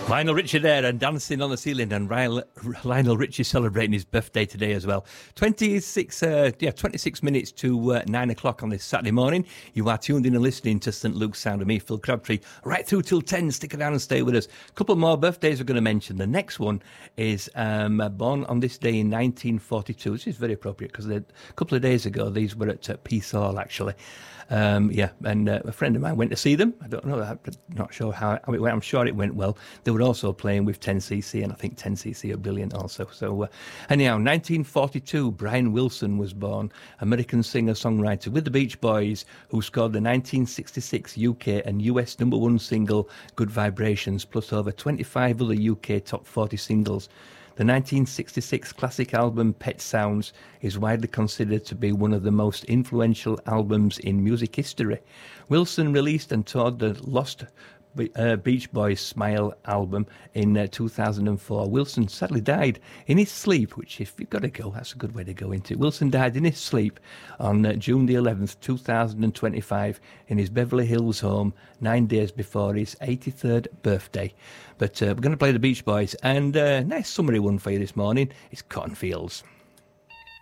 Lionel Richie there and Dancing on the Ceiling, and Lionel Richie celebrating his birthday today as well. 26 minutes to 9 o'clock on this Saturday morning. You are tuned in and listening to St. Luke's Sound of me, Phil Crabtree, right through till 10. Stick around and stay with us. A couple more birthdays we're going to mention. The next one is born on this day in 1942, which is very appropriate because a couple of days ago these were at Peace Hall, actually. And a friend of mine went to see them. I don't know, I'm not sure how it went. I'm sure it went well. They were also playing with 10cc, and I think 10cc are brilliant also. So, anyhow, 1942, Brian Wilson was born, American singer-songwriter with the Beach Boys, who scored the 1966 UK and US #1 single, Good Vibrations, plus over 25 other UK top 40 singles. The 1966 classic album Pet Sounds is widely considered to be one of the most influential albums in music history. Wilson released and toured the Lost Beach Boys Smile album in 2004. Wilson sadly died in his sleep, which, if you've got to go, that's a good way to go into it. Wilson died in his sleep on June the 11th, 2025, in his Beverly Hills home, 9 days before his 83rd birthday. But we're going to play the Beach Boys, and a nice summary one for you this morning. It's Cotton Fields.